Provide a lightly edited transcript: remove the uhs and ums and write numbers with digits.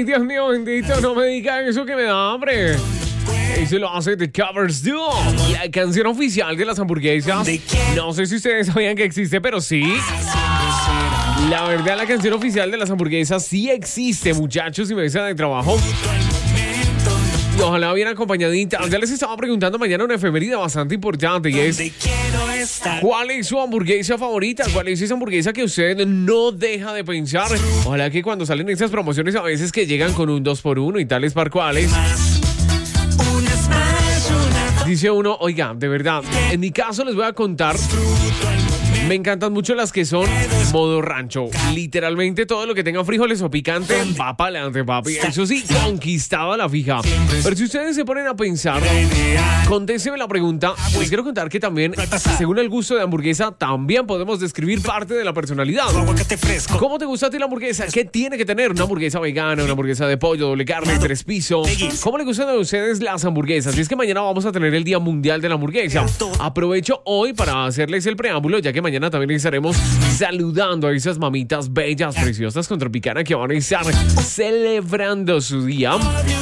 Ay, Dios mío, bendito, no me digan eso que me da hambre. Eso lo hace The Covers Duo, la canción oficial de las hamburguesas. No sé si ustedes sabían que existe, pero sí. La verdad, la canción oficial de las hamburguesas sí existe, muchachos y mesa de trabajo. Y ojalá bien acompañadita. Ya les estaba preguntando mañana una efeméride bastante importante y es: ¿cuál es su hamburguesa favorita? ¿Cuál es esa hamburguesa que usted no deja de pensar? Ojalá que cuando salen estas promociones a veces que llegan con un 2x1 y tales par cuales. Dice uno, oiga, de verdad, en mi caso les voy a contar. Me encantan mucho las que son modo rancho. Literalmente todo lo que tenga frijoles o picante va para adelante, papi. Eso sí, conquistado a la fija. Pero si ustedes se ponen a pensar, contésteme la pregunta. Les quiero contar que también, según el gusto de hamburguesa, también podemos describir parte de la personalidad. ¿Cómo te gusta a ti la hamburguesa? ¿Qué tiene que tener? ¿Una hamburguesa vegana, una hamburguesa de pollo, doble carne, 3 pisos? ¿Cómo le gustan a ustedes las hamburguesas? Y es que mañana vamos a tener el Día Mundial de la Hamburguesa. Aprovecho hoy para hacerles el preámbulo, ya que mañana también estaremos saludando a esas mamitas bellas, preciosas con Tropicana que van a estar celebrando su día.